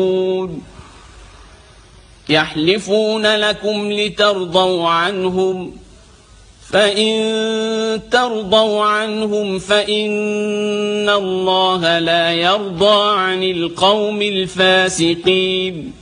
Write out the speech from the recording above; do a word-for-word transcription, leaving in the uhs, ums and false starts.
يحلفون لكم لترضوا عنهم فإن ترضوا عنهم فإن الله لا يرضى عن القوم الفاسقين.